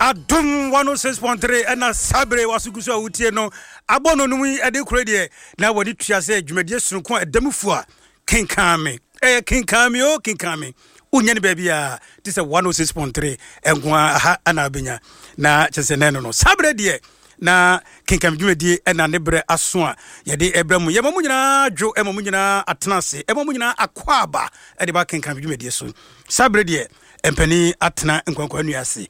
Adum 106.3 ena sabre wasukusu awutie no abono no wi ade kredie na wadi tua se dwumadie sunko adamufu a kenkame kenkame o kenkame unya ne bia ti se 106.3 enwa ha ana benya na chese neno no sabre die na kenkame dwumadie ena ne bre aso a yede ebramu yemamu nyina dwo emamu nyina atenase emamu nyina akwaba ede ba kenkame dwumadie so sabre die empani atena nkwankwa nuase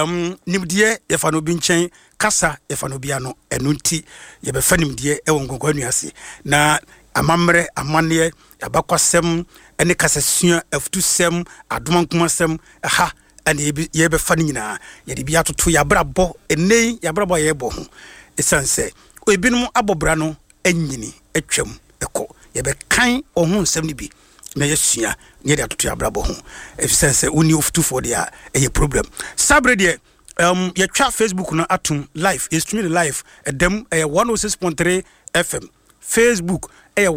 nimdie yefa no bi nchen kasa yefa no bia no enunti ye be fa nimdie ewo nkwankwa nuase na amamre amane abakwasem ene kasasua afutusem adomankumasem ha ene ye be fa nyina ye de bia toto ya brabo ene ya brabo ye bo ho esanse ebinum abobra no anyini atwam eko ye be kan ohun nsem ni bi na yesua ne de atoto abrabo ho efisɛ uni of 24 dia eye problem sabre de ye twa Facebook no atum live is streaming live edem 106.3 FM Facebook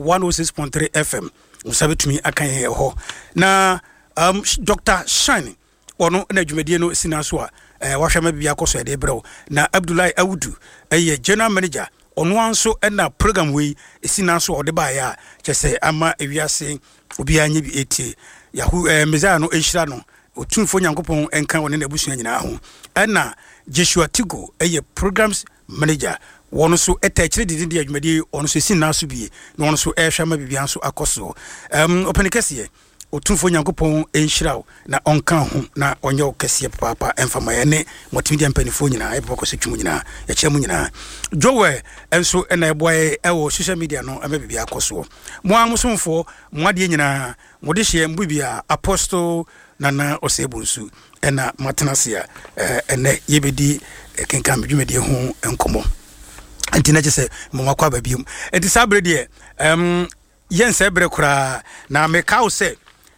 106.3 FM usabetumi akan ye ho na Dr. Shine ono na dwumadie no sinaso a wahwama bibia koso de brew na Abdullahi Awudu general manager ono anso na program we sinaso ode ba ya kyese ama ewiase obi anya bi eti yahu meza no ehira no otumfo nyankopon enka woni na abusua nyina ho na Joshua Tigo programs manager wono so etachire didi adwumadi ono so sinaso bi na wono so ehwama bibia so akoso openikese otumfo nyankopon enhira na onka ho na onye okese papa emfama ye ne motimedia mpanifo nyina epoko se twum nyina ya kyemu nyina jowe enso na eboy ewo social media no amabibi akoso mo amsomfo mo ade nyina mo de hye mbibia apostle nana osebunsu na matenasia ene yebedi kenkam dwumedi ho enkomo antina jese mo makwa babium enti sabre de yense bre kura na mekao se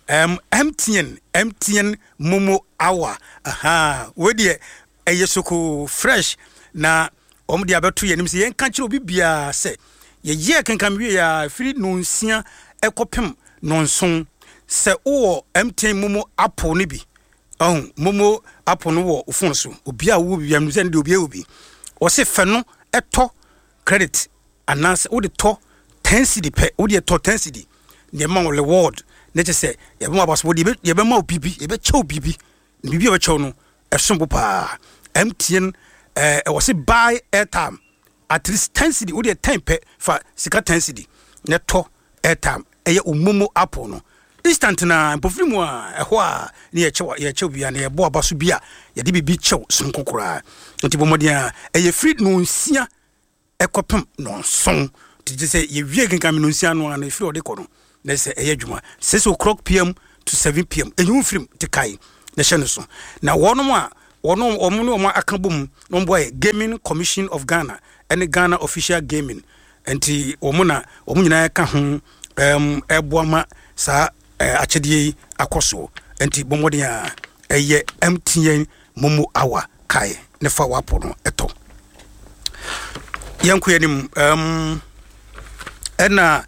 MTN Momo Hour wodi eyesoko fresh na omdi abeto yenim se yen kanche obi bia se ye kenkam wie ya firi nonsia ekopem nonson se wo MTN Momo app no bi Momo app no wo phone so obi a wo bia no se ndi obi a obi o se fe no eto credit anas wo de to 10 cedi pe wo de to 10 cedi ne ma reward nete se ye be mabaso de ye be ma bibi ye be chew bibi bibi ye be chew no esombo pa MTN was buy airtime at least 10 cedi wo de 10 pe fa sika 10 cedi ne to airtime eye omomo app no instant na mpofiri mu a ho a ne ye chew bia ne ye bo abaso bia ye de bibi chew sonkokora nti bomodia eye free no nsia ekopem no son ti se ye wie kenkam no nsia no na free ode kono na se eyadwuma 6:00 PM to 7 PM enyum film te kai na hye no so na wono akabom no boy Gaming Commission of Ghana and Ghana Official Gaming enti omo nyina ka ho eboama sa achedie akoso enti bomodin a eye MTN Momo Hour kai ne fa wapo no eto yanku yanim ena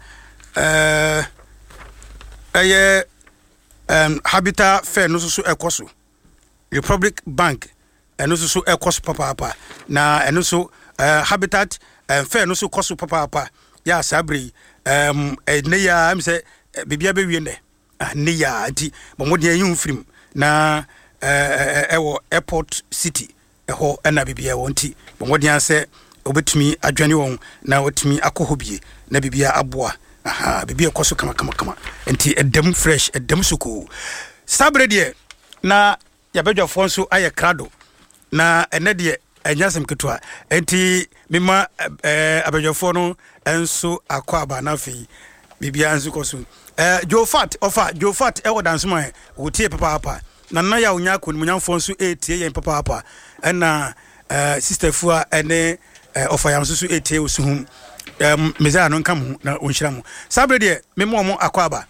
Habitat Fair no so ekoso Republic Bank eno so ekoso papa na eno so Habitat Fair no so koso papa ya sabri ne ya am se bibia be wie ne ne ya nti bomode yun film na ewo airport city eho na bibia wonti bomode ase obetumi adwane won na otumi akohobie na bibia aboa bibi ekoso kama enti edem fresh edem suku sabre de na yabedwafo nso aye krado na ene de anyasem ketwa enti mema abedwafo no enso akwaba na fi bibi anso koso Jofat ewo dansoma wotie papa na ya onya konmunyamfo nso etie yen papa na sister fua ene ofayam so etie osuhum meza no nkam na onhira mo sabre de memo mo akwaba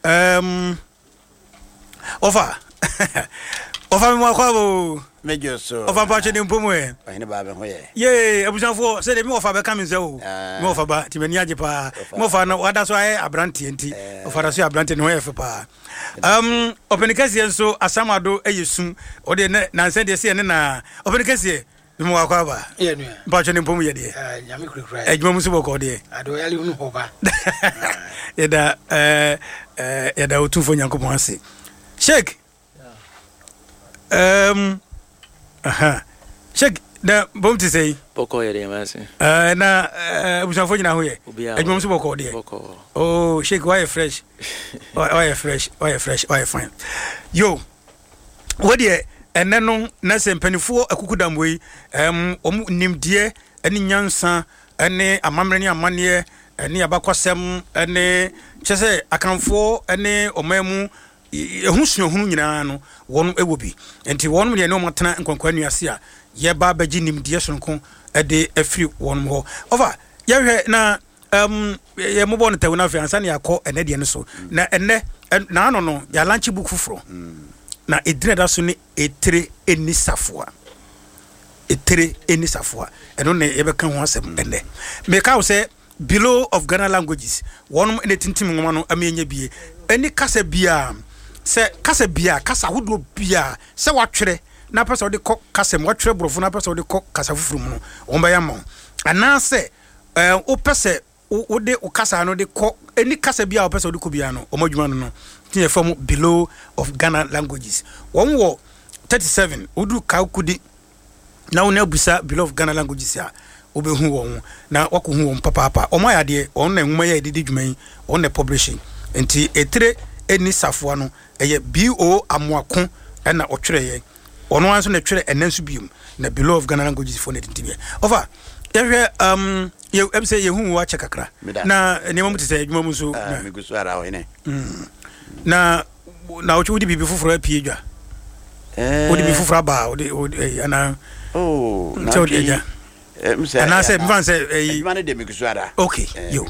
ofa memo akwabo mejo so ofa pache ni mpomo e ahine ba be ho ye abusanfo se de me ofa be kam nze o me ofa ba ti mani age pa me ofa na wada so aye abrante enti ofa da so abrante no efe pa openikasi nso asamado eyesum ode na nse de se ne na openikasi mu akwa ba ye no ba cho ne pom ye de nyame kurakura adwuma mu so boko de ado yali unu ho ba yeda otufo nyankopon ase Sheikh Sheikh na bom ti sei boko ye de mase na busafo nyina ho ye adwuma mu so boko de oh Sheikh why fresh why fine yo what dey ene no na sempanifuo akukudambo yi omu nimdie ene nyansa ene amamre ne amane ene abakosem ene chese akanfo ene omamu ehusuahunu nyina no won ewobi enti won de ne omotena nkonkwa nuase a ye ba baji nimdie sonko ede afiri won ho over ye hwe na ye mobo no tawuna fi ansa ne yakọ ene de ne so na ene na ano no ya launch book fufuro na edina da so ni etere eni safoa eno ne yebeka ho asem ene me ka wo se below of Ghana languages wonum ene tintim ngoma no amenye bie eni kasa bia se kasa bia kasa hodo bia se watwere na pesa wo de kọ kasa mo watwere brofo na pesa wo de kọ kasa fufuru mu no won ba ya ma ana se o pese wo de o kasa no de kọ eni kasa bia o pesa wo de kọ bia no o madwuma no tiye from below of Ghana languages won wo 37 odu ka kudi na wona busa below of Ghana languages a obehu won na wakohu won papa o ma yade on na nwuma ya didi dwuman on na publishing enti etre eni safo no eye BO amoako na otwere ye ono anso na twere enanso bium na below of Ghana languages for na tintie over yehwe ye emse yehu wa chekakra na nemu tise adwuma mu so me gusu ara ho ne na ocho udi bibi fufuro apie dwa odi bi fufuro ba odi ana na ja ana se mvan se mane de me gusu ara okay yo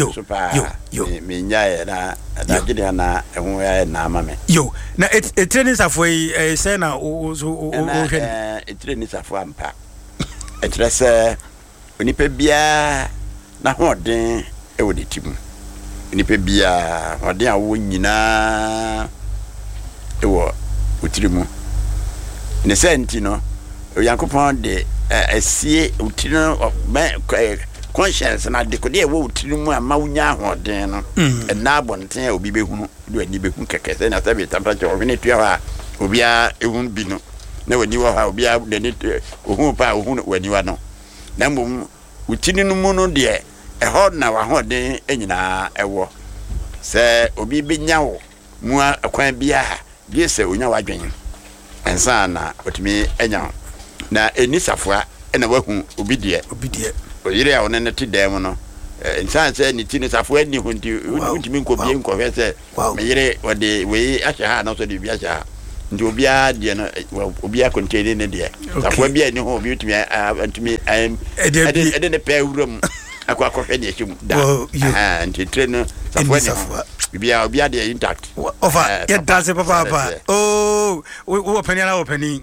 me nya na gide na ehun ya na ama me yo na training safo se na o hwe training safo ampa etre se onipa bia na hoden e wodi timu nipa bia hoden awo nyina ewo utirimu ne senti no yankopon de asie utirimu conscience na de kode ewo utirimu ama unya hoden no na abonten obi behunu do ani behun kekese na sabe temperature obine tua ha obia ehun bi no na wani wa ha obia de ni ohun pa ohun wani wa no na mbom utirimu mu no de ehod na wa hoden enyina ewo se obi benya wo mu akwan bia ha bi se onya wadwen ensa na otimi enya na enisafoa na wahu obi de oyire a wona neti dem no ensa se ni tinisafoa ni hunti untimi nkobie nkofie se meyire wode we ahya ha na so de bi ahya ndi obi a de no obi a contain ne de safoa bia ni ho obi utimi antimi ede ne pe wuram akwa hwe ne ehim da nti train safoa bia obi a de intact over ye dance papa oh wo openi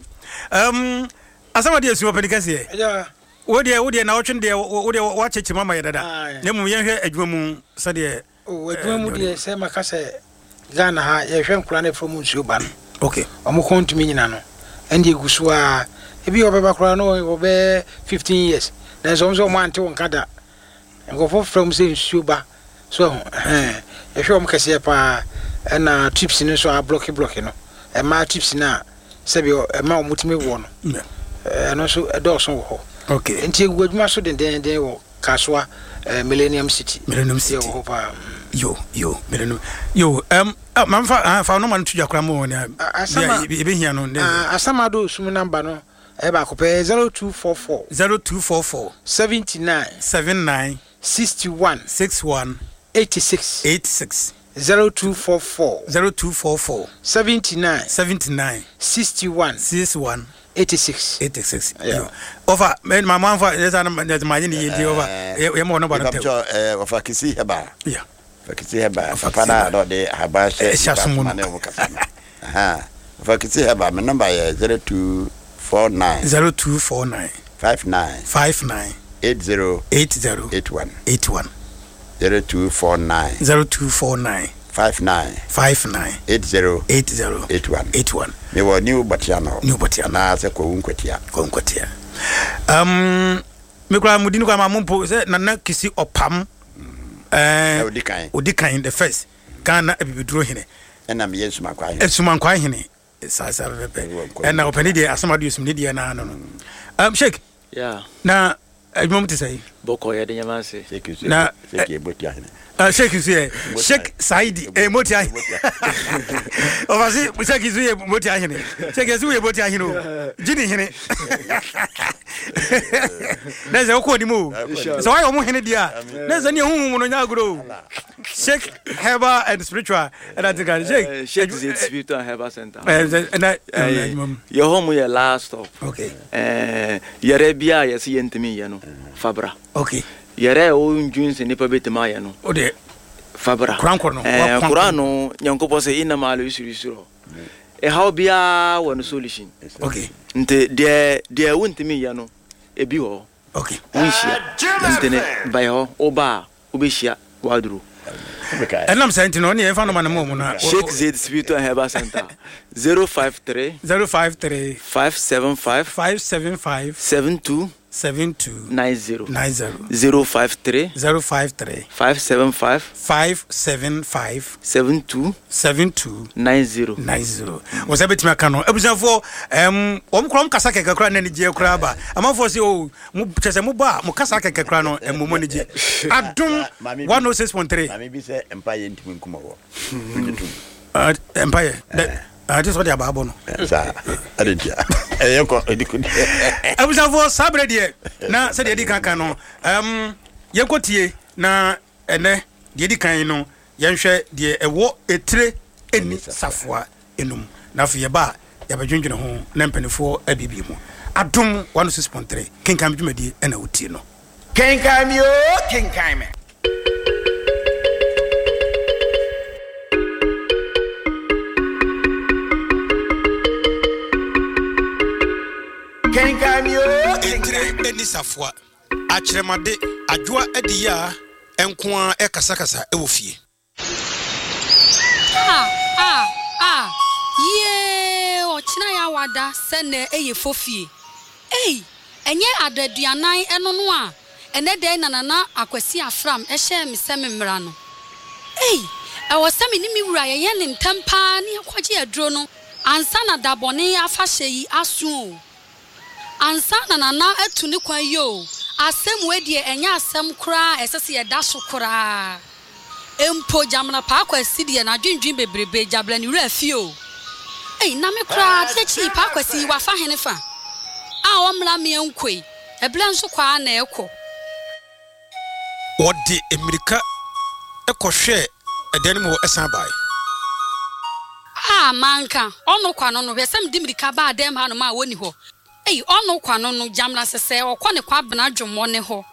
asama de su openi kase ja wodi na otwe de wodi wa cheche mama yedada nemu ye hwe adwuma mu sade adwuma mu de se makase Ghana ha ye hwe nkura na from nsuo ba no okay omo kontumi nyina no ende egusu a ebi obeba kura no obe 15 years na so mo ante won kada ngofo from se nsuo ba so ye hwe om kase pa na tips ni so a block no e ma tips na sebi e ma omutime wo no no so do so wo okay enti egwadwuma so den wo kaswa Millennium City wo pa yo Millennium yo fa no man tuja kra mo ne be hia no asama do sum number no e ba ko pe 0244 79 61 86 0244 79 61 86 yeah over man mama for there's an imagine the over e mo no ba tell of akisi heba yeah akisi heba fada do de haba she of akisi heba my number is 0249 59 80 81 0249 59 80 81 me wo new Batiano na se ko Nkwatia me kura mudini kwa mampo se nana kisi opam odikan the first Ghana ebiduro hene na me Suma kwa hene sa pepe na opani de asamadu yusum ne de na no Sheikh na adwom te say boko ye de nyamanse na Sheikh Botia hene Sheikh Zuye Sheikh Saidi Motia Ovasi Sheikh Zuye Motia hene Sheikh Zuye Motia hene jini hene na ze okodi mu so why omo hene dia na ze ne huhu no nyagoro Sheikh Heba and spiritual and I think Sheikh Zed Spiritual Heba Center your home your last stop okay yare bia yes yentimi ye no Fabra okay yare o njunse nipa betima ye no ode Fabra Kurano nyankopo se ina malo isuru how bia one solution okay nte de wontimi ye no ebi ho okay wunhia ntene by ho oba obehia waduru and I'm saying no ne fa no man mo na Sheikh Zed Spiritual Heba Center 053 575 72 90 053 575 72 90 was a bit makano ebusan for krom kasa keke kra na ni je kra ba amafo se o mu chese mu ba mu kasa keke kra no emmo ni je adum 106.3 mami bi se empire ntimi nkuma wo empire just what about no sa adedia yeko edikudi abusan for sabre de na se de kan no yekotie na ene de kan no yenhwe de ewo etire eni safoa enum na fo yeba yabadwendwene ho na mpanifo abibi mu adum 106.3 kenkan dwumadi ena utie no kenkan me etire eni safoa akyeremade adwoa adiya enkoa ekasakasa ewofie ochina ya wada sene eye fofie enye adaduanan eno no a ene de nanana akwasi afram ehye mesem mmra no ewo sami ni miwura ye ne ntampa ne akwaje aduro no ansa na dabone afahye yi aso ansa na nana atu ne kwan yo asem wedie enya asem kura esese ye da so kura empo jamna pa akwasi de na dwendwen bebrebe jabla ni wura fie na me kra de chi pa kwasi wa fa hene fa omla me enkoi ebla nso kwa na ekọ wodi emirika ekohwe edani mo esan bai manka ono kwa no hwesem di mirika ba dem ha no ma woni ho ono kwa no jamla sese okọ ne kwa bena dwomo ne ho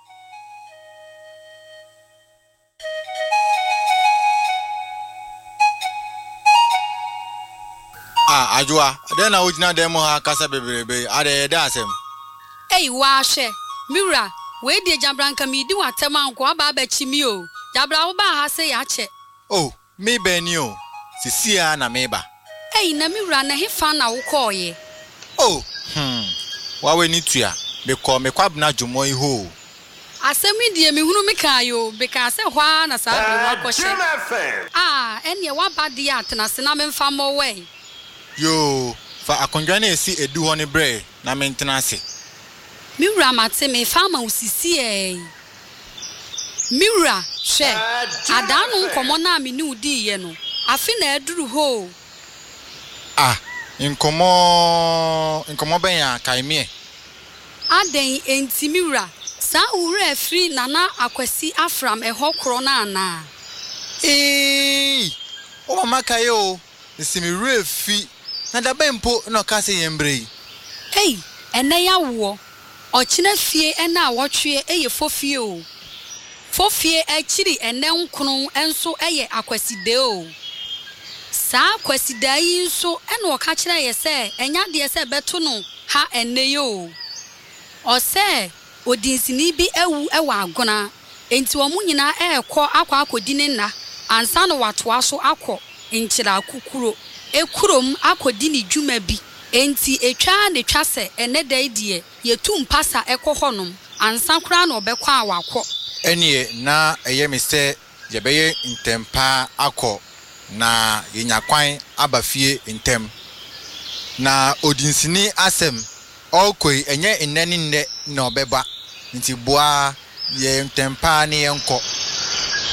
ajua adena ojina demo ha kasa beberebe ade dasem wa hwe miura we die jabranka mi di watem anko aba abachi mi o jabra wo ba ha se ya che me beni o sisia na meba na miura na hefa na wo koye wa we ni tua me ko me kwabna dwomo iho asemi die me hunu me kan yo beka se hwa na sa be wa ko hye ene wa ba di atena se na me mfa mo we yo fa akondwa na esi edu ho ne bre na mentena ase miura mate me fama usisi miura hwe adanu nkomo na me ni udi ye no afi na eduru ho inkomo ben ya kaimie aden enti miura sa ure afri nana akwasi afram eho kro na ana o mama kayo nisimi refi na da bempo no ka se yembre ene ya wo ochina fie ena awotwe eye fofie o fofie akiri ene nkunu enso eye akwaside o sa akwaside yi nso ena oka kire ye se enya de se beto no ha ene yo o se odinsini bi ewu ewa agona enti wo munyina ekọ akwa akodi ne nna ansa no watoa so akɔ nkyira kukuro ekurom akɔdi ne dwuma bi enti etwa ne twa sɛ ene da die yetu mpasa ɛkɔ hɔnom ansa kra na ɔbɛkɔ a wakɔ ɛnie na ɛyɛ me sɛ yɛbɛyɛ ntempa akɔ na yenyakwan abafie ntem na odinsini asem ɔkɔi enye nnani nne na ɔbɛba nti boa ye ntempa ne yenko